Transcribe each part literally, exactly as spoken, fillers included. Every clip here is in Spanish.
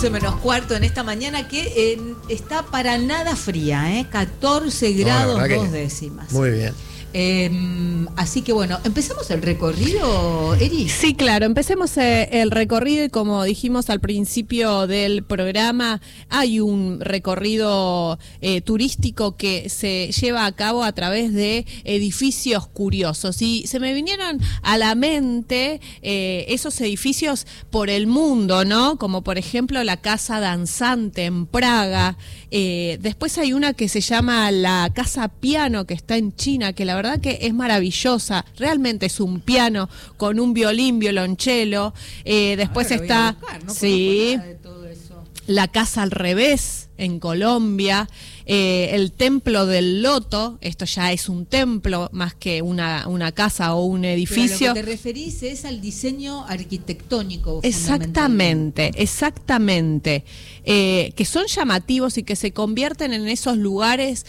doce menos cuarto en esta mañana que eh, está para nada fría, ¿eh? catorce grados no, dos que... décimas. Muy bien. Eh, así que bueno, ¿empezamos el recorrido, Eri? Sí, claro, empecemos eh, el recorrido y como dijimos al principio del programa, hay un recorrido eh, turístico que se lleva a cabo a través de edificios curiosos y se me vinieron a la mente eh, esos edificios por el mundo, ¿no? Como por ejemplo la Casa Danzante en Praga, eh, después hay una que se llama la Casa Piano que está en China, que la verdad que es maravillosa, realmente es un piano con un violín, violonchelo, eh, después Ahora está, buscar, no sí, nada de todo eso. La Casa al Revés en Colombia, eh, el Templo del Loto, esto ya es un templo más que una, una casa o un edificio. Pero a lo que te referís es al diseño arquitectónico. Exactamente, exactamente, eh, que son llamativos y que se convierten en esos lugares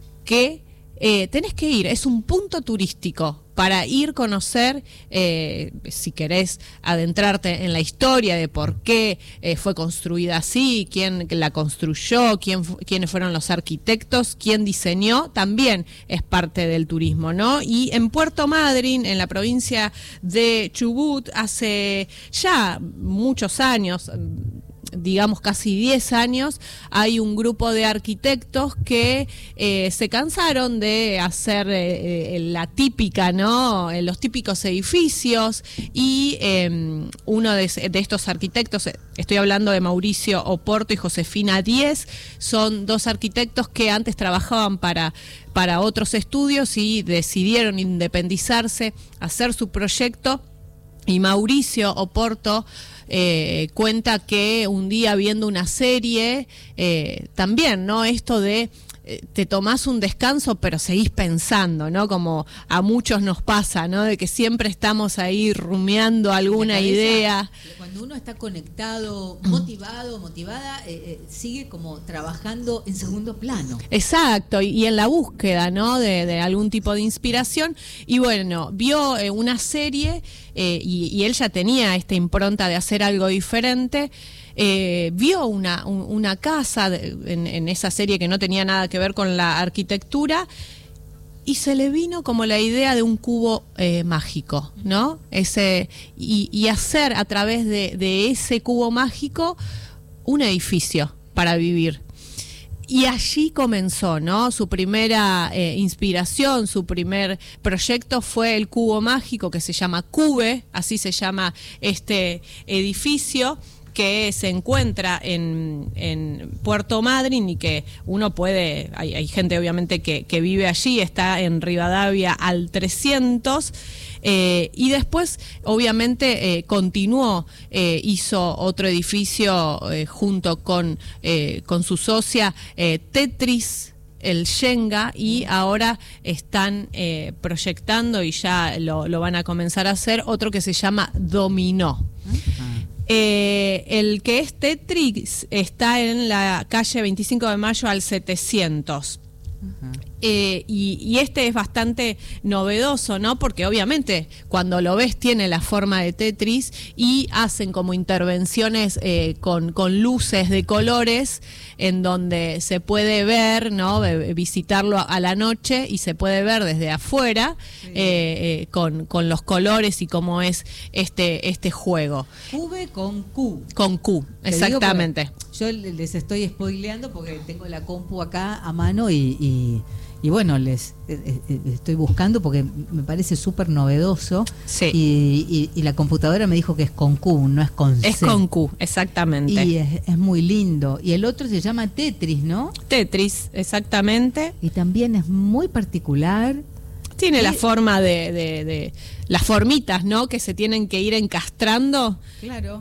que Eh, tenés que ir, es un punto turístico para ir a conocer, eh, si querés adentrarte en la historia de por qué eh, fue construida así, quién la construyó, quién, quiénes fueron los arquitectos, quién diseñó, también es parte del turismo, ¿no? Y en Puerto Madryn, en la provincia de Chubut, hace ya muchos años, digamos casi diez años, hay un grupo de arquitectos que eh, se cansaron de hacer eh, eh, la típica, ¿no? Eh, los típicos edificios y eh, uno de, de estos arquitectos, estoy hablando de Mauricio Oporto y Josefina Díez, son dos arquitectos que antes trabajaban para para otros estudios y decidieron independizarse, hacer su proyecto. Y Mauricio Oporto eh, cuenta que un día viendo una serie, eh, también, ¿no? Esto de eh, te tomás un descanso pero seguís pensando, ¿no? Como a muchos nos pasa, ¿no? De que siempre estamos ahí rumiando alguna cabeza, idea. Cuando uno está conectado, motivado, motivada, eh, eh, sigue como trabajando en segundo plano. Exacto, y, y en la búsqueda, ¿no? De, de algún tipo de inspiración. Y bueno, vio eh, una serie eh, y, y él ya tenía esta impronta de hacer algo diferente. Eh, vio una, un, una casa de, en, en esa serie que no tenía nada que ver con la arquitectura y se le vino como la idea de un cubo eh, mágico, ¿no? Ese y, y hacer a través de, de ese cubo mágico un edificio para vivir. Y allí comenzó, ¿no? Su primera eh, inspiración, su primer proyecto fue el cubo mágico que se llama Cube, así se llama este edificio, que se encuentra en, en Puerto Madryn y que uno puede, hay, hay gente obviamente que, que vive allí, está en Rivadavia al trescientos, eh, y después obviamente eh, continuó, eh, hizo otro edificio eh, junto con, eh, con su socia eh, Tetris, el Shenga, y ahora están eh, proyectando y ya lo, lo van a comenzar a hacer otro que se llama Dominó. Uh-huh. Eh, el que es Tetris está en la calle veinticinco de mayo al setecientos. Uh-huh. Eh, y, y este es bastante novedoso, ¿no? Porque obviamente cuando lo ves tiene la forma de Tetris y hacen como intervenciones eh, con, con luces de colores en donde se puede ver, ¿no? Visitarlo a la noche y se puede ver desde afuera, sí. eh, eh, con, con los colores y cómo es este, este juego. Cube con Q. Con Q, exactamente. Yo les estoy spoileando porque tengo la compu acá a mano y... y... Y bueno, les eh, eh, estoy buscando porque me parece súper novedoso. Sí. Y, y, y la computadora me dijo que es con Q, no es con C. Es con Q, exactamente. Y es, es muy lindo. Y el otro se llama Tetris, ¿no? Tetris, exactamente. Y también es muy particular. Tiene y... la forma de, de, de... las formitas, ¿no? Que se tienen que ir encastrando. Claro.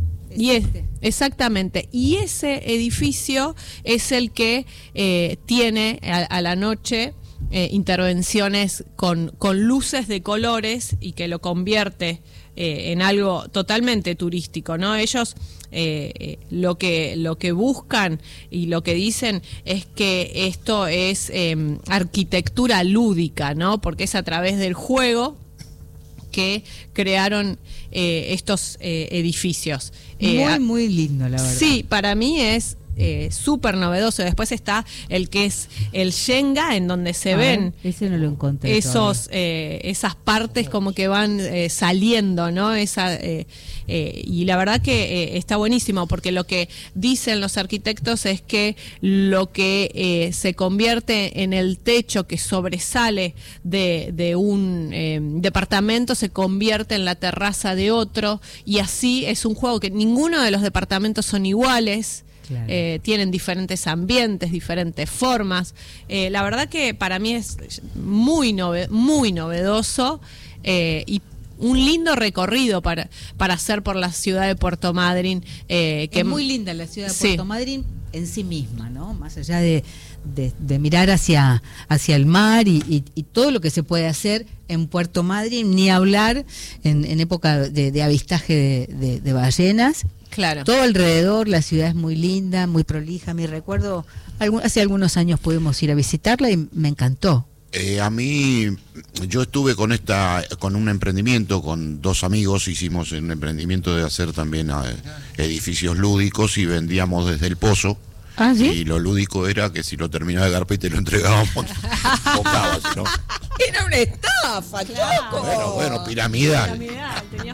Y es, exactamente, y ese edificio es el que eh, tiene a, a la noche eh, intervenciones con, con luces de colores y que lo convierte eh, en algo totalmente turístico, ¿no? Ellos eh, eh, lo que lo que buscan y lo que dicen es que esto es eh, arquitectura lúdica, ¿no? Porque es a través del juego que crearon eh, estos eh, edificios. Muy, Eh, muy lindo, la verdad. Sí, para mí es eh, súper novedoso. Después está el que es el Shenga, en donde se Ah, ven ese no lo encontré esos eh, esas partes como que van eh, saliendo, ¿no? Esa eh, eh, y la verdad que eh, está buenísimo, porque lo que dicen los arquitectos es que lo que eh, se convierte en el techo que sobresale de, de un eh, departamento se convierte en la terraza de otro, y así es un juego que ninguno de los departamentos son iguales. Claro. Eh, tienen diferentes ambientes, diferentes formas. Eh, la verdad que para mí es muy, nove muy novedoso eh, y un lindo recorrido para, para hacer por la ciudad de Puerto Madryn. Eh, que es muy linda la ciudad de sí. Puerto Madryn en sí misma, ¿no? Más allá de, de, de mirar hacia, hacia el mar y, y, y todo lo que se puede hacer en Puerto Madryn, ni hablar en, en época de, de avistaje de, de, de ballenas. Claro. Todo alrededor, la ciudad es muy linda, muy prolija. Mi recuerdo, algún, hace algunos años pudimos ir a visitarla y me encantó. Eh, a mí, yo estuve con esta, con un emprendimiento, con dos amigos, hicimos un emprendimiento de hacer también eh, edificios lúdicos y vendíamos desde el pozo. ¿Ah, sí? Y lo lúdico era que si lo terminaba de garpa y te lo entregábamos, tocabas, ¿no? Era una estafa, Claro. loco. Bueno, bueno, piramidal. Piramidal, tenía